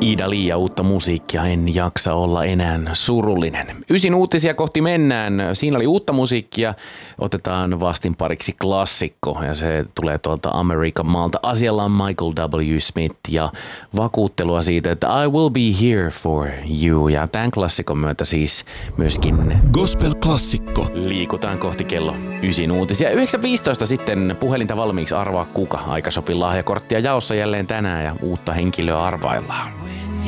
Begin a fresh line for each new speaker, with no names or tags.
Ida Lia, uutta musiikkia, en jaksa olla enää surullinen. 9 uutisia kohti mennään. Siinä oli uutta musiikkia. Otetaan vastinpariksi klassikko ja se tulee tuolta Amerikan maalta. Asialla on Michael W. Smith ja vakuuttelua siitä, että I will be here for you. Ja tämän klassikon myötä siis myöskin
Gospel-klassikko.
Liikutaan kohti kello 9 uutisia. 9.15 sitten puhelinta valmiiksi, arvaa kuka. Aika sopi lahjakorttia jaossa jälleen tänään ja uutta henkilöä arvaillaan.